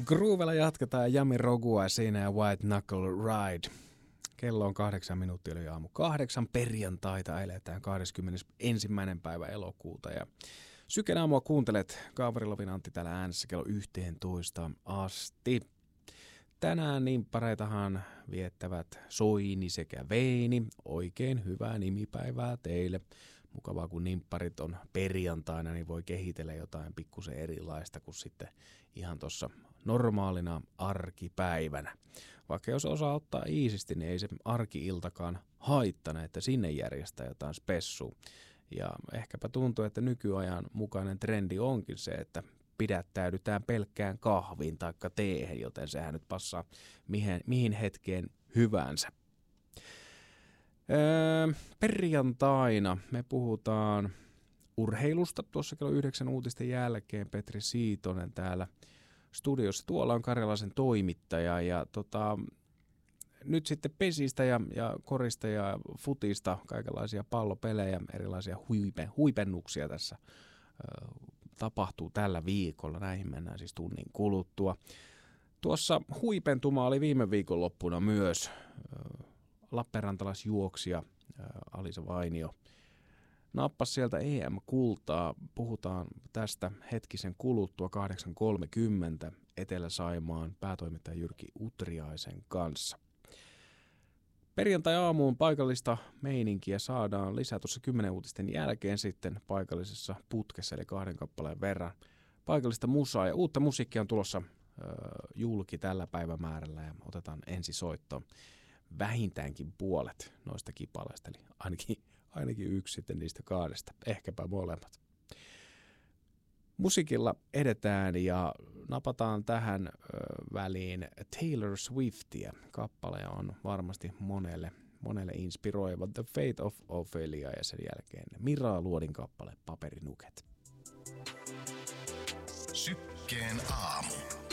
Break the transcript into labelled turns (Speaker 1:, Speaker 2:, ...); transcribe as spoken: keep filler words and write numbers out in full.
Speaker 1: Groovella jatketaan Jami Rogua siinä ja White Knuckle Ride. Kello on kahdeksan minuuttia yli aamu kahdeksan. Perjantaita eletään kahdeskymmenesensimmäinen päivä elokuuta. Ja Syken aamua kuuntelet Kaavarilovin Antti täällä äänessä kello yhteentoista asti. Tänään nimppareitahan viettävät Soini sekä Veini. Oikein hyvää nimipäivää teille. Mukavaa kun nimpparit on perjantaina, niin voi kehitellä jotain pikkusen erilaista kuin sitten ihan tuossa normaalina arkipäivänä. Vaikka jos osaa ottaa iisisti, niin ei se arki-iltakaan haittana, että sinne järjestää jotain spessua. Ja ehkäpä tuntuu, että nykyajan mukainen trendi onkin se, että pidättäydytään pelkkään kahviin tai teehen, joten sehän nyt passaa mihin, mihin hetkeen hyvänsä. Öö, perjantaina me puhutaan urheilusta tuossa kello yhdeksän uutisten jälkeen. Petri Siitonen täällä studiossa. Tuolla on Karjalaisen toimittaja ja tota, nyt sitten pesistä ja, ja korista ja futista, kaikenlaisia pallopelejä, erilaisia huipe, huipennuksia tässä ö, tapahtuu tällä viikolla. Näihin mennään siis tunnin kuluttua. Tuossa huipentuma oli viime viikonloppuna myös ö, lappeenrantalaisjuoksija ö, Alisa Vainio. Nappas sieltä E M-kultaa. Puhutaan tästä hetkisen kuluttua kahdeksan kolmekymmentä Etelä-Saimaan päätoimittaja Jyrki Utriaisen kanssa. Perjantai-aamuun paikallista meininkiä saadaan lisää tuossa kymmenen uutisten jälkeen sitten paikallisessa putkessa, eli kahden kappaleen verran paikallista musaa. Ja uutta musiikkia on tulossa ö, julki tällä päivämäärällä ja otetaan ensisoittoon vähintäänkin puolet noista kipaleista, eli ainakin Ainakin yksi sitten niistä kahdesta, ehkäpä molemmat. Musiikilla edetään ja napataan tähän ö, väliin Taylor Swiftia. Kappale on varmasti monelle, monelle inspiroiva. The Fate of Ophelia ja sen jälkeen Mira Luodin kappale Paperinuket.
Speaker 2: Sykkeen aamu.